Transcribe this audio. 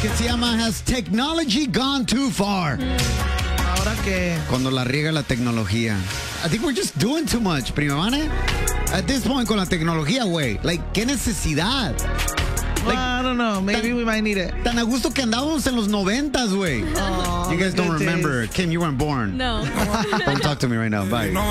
que se llama Has Technology Gone Too Far? Ahora que... Cuando la riega la tecnología. I think we're just doing too much, prima Vane. At this point, con la tecnología, güey. Like, ¿qué necesidad? Well, I don't know. Maybe we might need it. Tan a gusto que andábamos en los 90s, güey. Oh, You guys don't good remember. days. Kim, you weren't born. No. Don't talk to me right now. Bye.